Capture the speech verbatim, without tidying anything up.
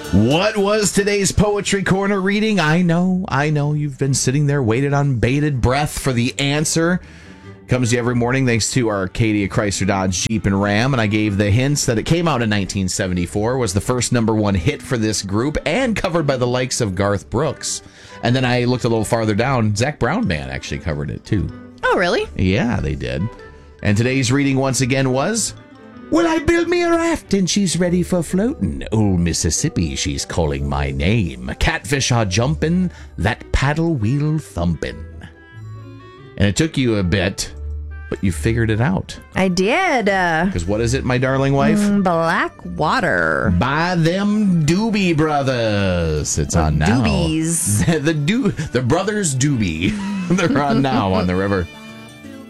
What was today's Poetry Corner reading? I know, I know you've been sitting there waited on bated breath for the answer. Comes to you every morning thanks to our Arcadia Chrysler Dodge Jeep and Ram, and I gave the hints that it came out in nineteen seventy-four, was the first number one hit for this group, and covered by the likes of Garth Brooks. And then I looked a little farther down, Zac Brown Band actually covered it too. Oh, really? Yeah, they did. And today's reading once again was, well, I built me a raft and she's ready for floating. Old Mississippi, she's calling my name. Catfish are jumping, that paddle wheel thumping. And it took you a bit, but you figured it out. I did. Uh, Because what is it, my darling wife? mm, Black Water. By them Doobie Brothers. It's on now. Doobies. the Do the Brothers Doobie. They're on now on the river.